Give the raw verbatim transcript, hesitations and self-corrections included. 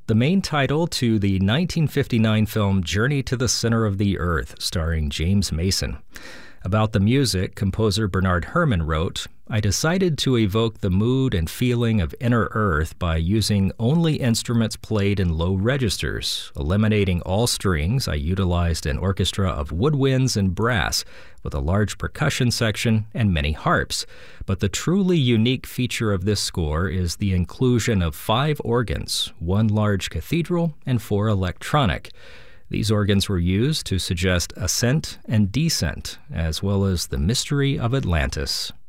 the main title to the nineteen fifty-nine film Journey to the Center of the Earth, starring James Mason. About the music, composer Bernard Herrmann wrote, "I decided to evoke the mood and feeling of inner Earth by using only instruments played in low registers. Eliminating all strings, I utilized an orchestra of woodwinds and brass, with a large percussion section and many harps. But the truly unique feature of this score is the inclusion of five organs, one large cathedral and four electronic. These organs were used to suggest ascent and descent, as well as the mystery of Atlantis."